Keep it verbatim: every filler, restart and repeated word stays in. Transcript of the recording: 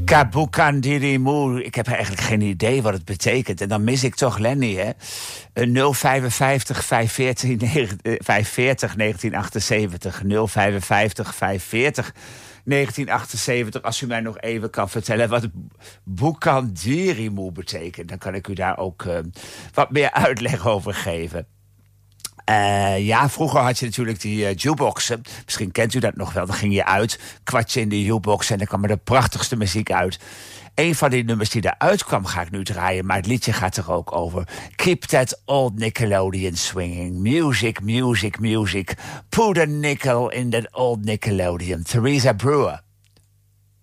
Kabukandirimu. Ik heb eigenlijk geen idee wat het betekent. En dan mis ik toch Lenny, hè? nul vijfenvijftig vijfenveertig negentien achtenzeventig. nul vijfenvijftig vijfenveertig negentien achtenzeventig. Als u mij nog even kan vertellen wat Bukandirimu betekent, dan kan ik u daar ook uh, wat meer uitleg over geven. Uh, ja, vroeger had je natuurlijk die uh, jukeboxen. Misschien kent u dat nog wel. Dan ging je uit, kwartje in de jukebox en dan kwam er de prachtigste muziek uit. Een van die nummers die eruit kwam ga ik nu draaien, maar het liedje gaat er ook over. Keep that old Nickelodeon swinging. Music, music, music. Put a nickel in that old Nickelodeon. Theresa Brewer.